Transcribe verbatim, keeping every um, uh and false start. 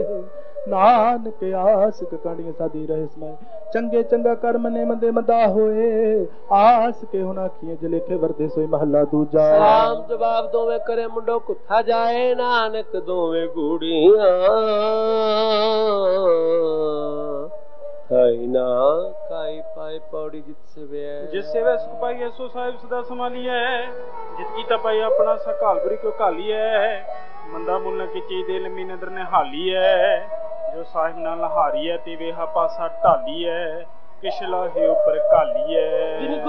नानक आस कांडियां साधी रहे समय चंगे चंगा कर्म ने मंदे मंदा होए आस के हुना खिए जलेखे वर्दे सोई महला दूजा। सलाम जवाब दोवे करे मुंडो कुत्था जाए नानक दोवे गुड़ियां थाई ना काई पाए पौड़ी जित सेवे जिस सेवे सुख पाई सो साहिब सदा संभाली है जित की तपाई अपना सकाल बुरी को काली है मंदा मुल्ला की चीज दे लंबी नदर ने हाली है जो साहिब ना लहारी है ते वेहा पासा ढाली है किशला है ऊपर काली है।